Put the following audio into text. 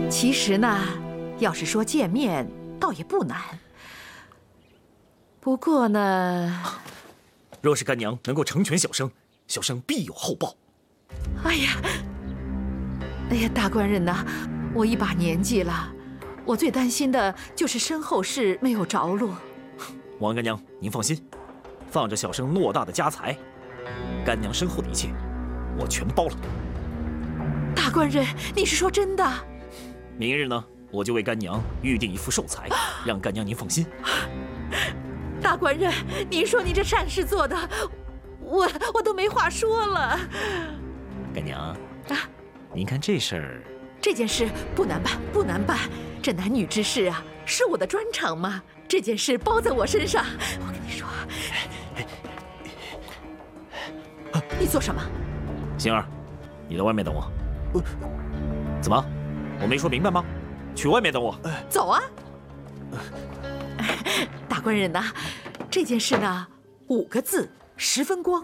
其实呢，要是说见面，倒也不难。不过呢， 若是干娘能够成全小生，小生必有厚报。 哎呀，大官人呐，我一把年纪了，我最担心的就是身后事没有着落。 王干娘，您放心，放着小生偌大的家财，干娘身后的一切，我全包了。 大官人，你是说真的？ 明日呢，我就为干娘预定一副寿材，让干娘您放心。 大官人，您说你这善事做的，我都没话说了。 干娘，您看这事儿， 这件事不难办，不难办。这男女之事啊，是我的专长嘛。这件事包在我身上。我跟你说，你做什么？ 星儿，你在外面等我。怎么？我没说明白吗？去外面等我。 走啊！大官人呐，这件事呢，5个字，10分光。